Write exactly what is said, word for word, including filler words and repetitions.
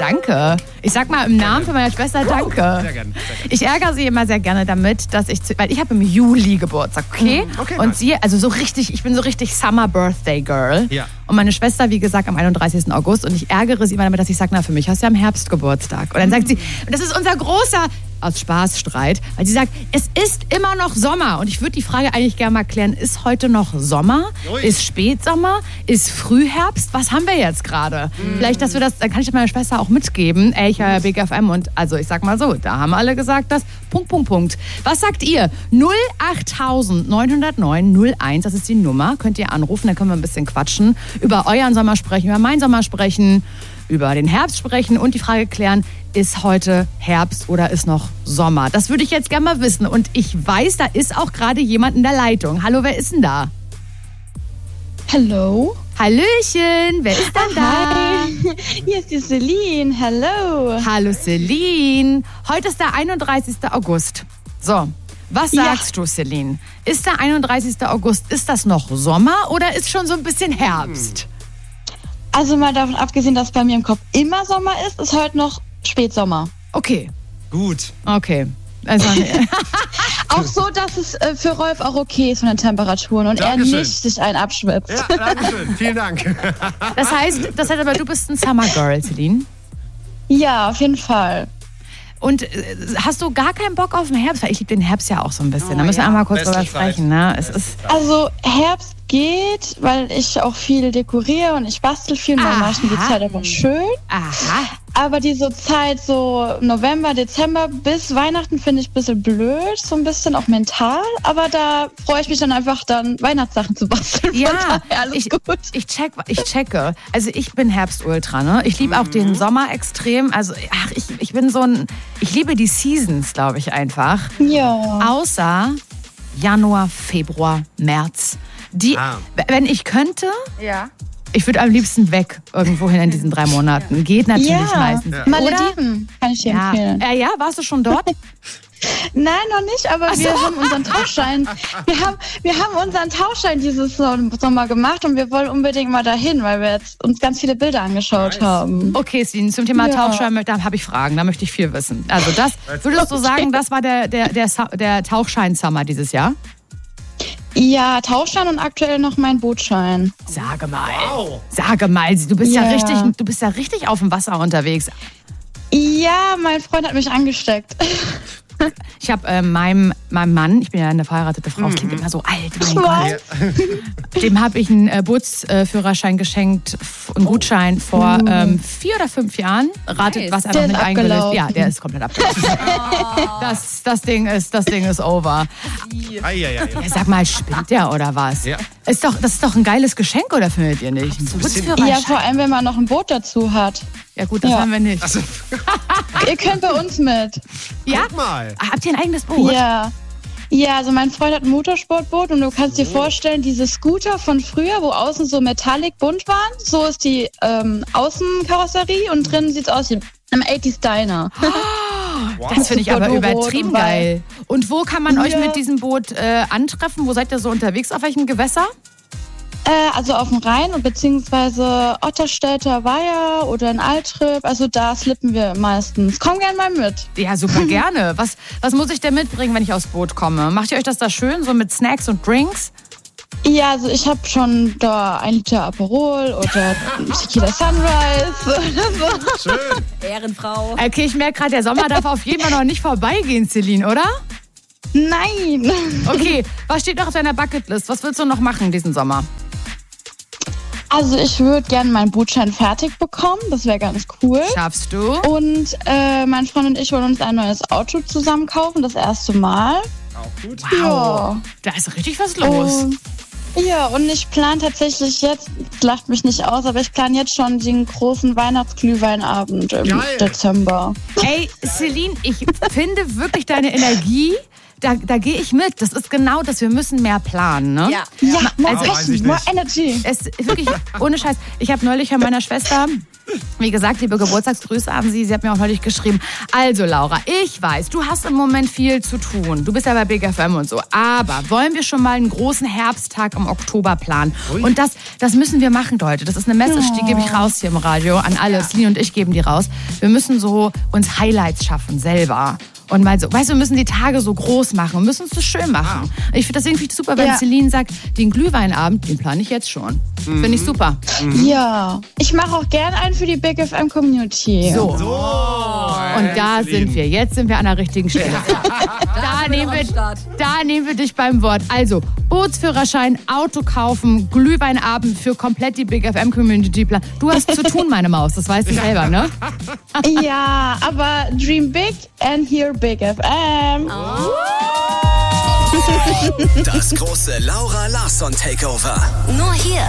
danke. Ich sag mal im Namen von meiner Schwester danke. Sehr gerne. Ich ärgere sie immer sehr gerne damit, dass ich, weil ich habe im Juli Geburtstag, okay? Okay, und nice. sie, also so richtig, ich bin so richtig Summer Birthday Girl. Ja. Und meine Schwester, wie gesagt, am einunddreißigsten August. Und ich ärgere sie immer damit, dass ich sage, na, für mich hast du ja im Herbst Geburtstag. Und dann sagt sie, und das ist unser großer, aus Spaß Streit, weil sie sagt, es ist immer noch Sommer. Und ich würde die Frage eigentlich gerne mal klären, ist heute noch Sommer? Ui. Ist Spätsommer? Ist Frühherbst? Was haben wir jetzt gerade? Mm. Vielleicht, dass wir das, dann kann ich meiner Schwester auch mitgeben. Ey, ich höre ja Big F M und also ich sag mal so, da haben alle gesagt, dass Punkt, Punkt, Punkt. Was sagt ihr? null acht neun null neun null eins, das ist die Nummer. Könnt ihr anrufen, dann können wir ein bisschen quatschen. Über euren Sommer sprechen, über meinen Sommer sprechen, über den Herbst sprechen und die Frage klären, ist heute Herbst oder ist noch Sommer? Das würde ich jetzt gerne mal wissen. Und ich weiß, da ist auch gerade jemand in der Leitung. Hallo, wer ist denn da? Hallo. Hallöchen, wer ist denn da? Hi. Hier ist die Celine. Hallo. Hallo Celine. Heute ist der einunddreißigsten August. So, was sagst ja. du, Celine? Ist der einunddreißigsten August, ist das noch Sommer oder ist schon so ein bisschen Herbst? Also mal davon abgesehen, dass bei mir im Kopf immer Sommer ist, ist heute noch Spätsommer. Okay. Gut. Okay. Also, auch so, dass es äh, für Rolf auch okay ist von den Temperaturen und Dankeschön. er nicht sich einen abschwitzt. Ja, danke schön. Vielen Dank. Das heißt, das heißt aber, du bist ein Summer Girl, Celine. Ja, auf jeden Fall. Und äh, hast du gar keinen Bock auf den Herbst? Weil ich liebe den Herbst ja auch so ein bisschen. Oh, da müssen wir ja. einmal kurz Beste drüber Zeit. sprechen. Ne? Es ist Also Herbst geht, weil ich auch viel dekoriere und ich bastel viel. Dann mache ich mir die Aha. Zeit aber schön. aha. Aber diese Zeit so November, Dezember bis Weihnachten finde ich ein bisschen blöd, so ein bisschen auch mental. Aber da freue ich mich dann einfach, dann Weihnachtssachen zu basteln. Von Ja, daher alles ich, gut. ich, check, ich checke. Also ich bin Herbst-Ultra, ne? Ich liebe auch den Sommer extrem. Also ach, ich, ich bin so ein... Ich liebe die Seasons, glaube ich, einfach. Ja. Außer Januar, Februar, März. Die, Ah. wenn ich könnte... Ja. Ich würde am liebsten weg irgendwo hin in diesen drei Monaten. Geht natürlich Ja. meistens. Ja. Malediven kann ich dir Ja. empfehlen. Äh, ja, warst du schon dort? Nein, noch nicht, aber wir haben unseren Tauschschein. Wir haben, wir haben unseren Tauschschein dieses Sommer gemacht und wir wollen unbedingt mal dahin, weil wir jetzt uns ganz viele Bilder angeschaut Nice. haben. Okay, Celine, zum Thema Ja. Tauchschein, da habe ich Fragen, da möchte ich viel wissen. Also das, würdest du sagen, das war der, der, der, Sa- der Tauchschein-Summer dieses Jahr? Ja, Tauschschein und aktuell noch mein Bootschein. Sage mal. Wow. Sage mal, du bist ja, Ja. richtig, du bist ja richtig auf dem Wasser unterwegs. Ja, mein Freund hat mich angesteckt. Ich habe äh, meinem, meinem Mann, ich bin ja eine verheiratete Frau, das klingt immer so alt, mein Gott. Wow. Dem habe ich einen äh, Bootsführerschein geschenkt, f- einen Gutschein vor ähm, vier oder fünf Jahren. Ratet, Nice. was er Der noch ist nicht eingelöst. abgelaufen. Ja, der ist komplett abgelaufen. das, das, Ding ist, das Ding ist over. Eieiei. Ja, sag mal, spinnt der oder was? Ja. Ist doch, das ist doch ein geiles Geschenk, oder findet ihr nicht? Ein Bootsführerschein. Ja, vor allem, wenn man noch ein Boot dazu hat. Ja gut, das Ja. haben wir nicht. Also, Ihr könnt bei uns mit. Ja? guck mal. Habt ihr ein eigenes Boot? Ja. Ja, also mein Freund hat ein Motorsportboot und du kannst dir vorstellen, diese Scooter von früher, wo außen so metallic bunt waren, so ist die ähm, Außenkarosserie und drinnen sieht's aus wie im achtziger Diner. Das finde ich aber Bordeaux-Rot übertrieben und geil. Und wo kann man euch Ja. mit diesem Boot äh, antreffen? Wo seid ihr so unterwegs? Auf welchem Gewässer? Äh, also auf dem Rhein und beziehungsweise Otterstädter Weiher oder in Altrip, also da slippen wir meistens. Komm gern mal mit. Ja, super gerne. Was, was muss ich denn mitbringen, wenn ich aufs Boot komme? Macht ihr euch das da schön, so mit Snacks und Drinks? Ja, also ich habe schon da ein Liter Aperol oder Tequila Sunrise oder so. Schön. Ehrenfrau. Okay, ich merke gerade, der Sommer darf auf jeden Fall noch nicht vorbeigehen, Celine, oder? Nein. Okay, was steht noch auf deiner Bucketlist? Was willst du noch machen diesen Sommer? Also ich würde gerne meinen Bootschein fertig bekommen, das wäre ganz cool. Schaffst du? Und äh, mein Freund und ich wollen uns ein neues Auto zusammen kaufen, das erste Mal. Auch gut. Wow, da ist richtig was los. Und, ja, und ich plane tatsächlich jetzt, lacht mich nicht aus, aber ich plane jetzt schon den großen Weihnachtsglühweinabend im Geil. Dezember. Ey, Celine, ich finde wirklich deine Energie, da, da gehe ich mit. Das ist genau das, wir müssen mehr planen, ne? Ja. Ja, more Also, weiß ich passion, more nicht. energy. Es ist wirklich, ohne Scheiß. Ich habe neulich von meiner Schwester Wie gesagt, liebe Geburtstagsgrüße an Sie. Sie hat mir auch neulich geschrieben. Also Laura, ich weiß, du hast im Moment viel zu tun. Du bist ja bei Big F M und so. Aber wollen wir schon mal einen großen Herbsttag im Oktober planen? Ui. Und das, das müssen wir machen, Leute. Das ist eine Message, die gebe ich raus hier im Radio an alle. Celine und ich geben die raus. Wir müssen so uns Highlights schaffen, selber. Und mal so, weißt du, wir müssen die Tage so groß machen und müssen es so schön machen. Ich finde das irgendwie super, wenn Ja. Celine sagt, den Glühweinabend, den plane ich jetzt schon. Mhm. Finde ich super. Ja. Ich mache auch gerne einen für die Big F M Community. So. So. Und da Celine. sind wir. Jetzt sind wir an der richtigen Stelle. Da nehmen, wir, da nehmen wir dich beim Wort. Also, Bootsführerschein, Auto kaufen, Glühweinabend für komplett die Big F M Community. Du hast zu tun, meine Maus. Das weißt du selber, ne? Ja, aber dream big and hear Big F M. Das große Laura Larsson Takeover. Nur hier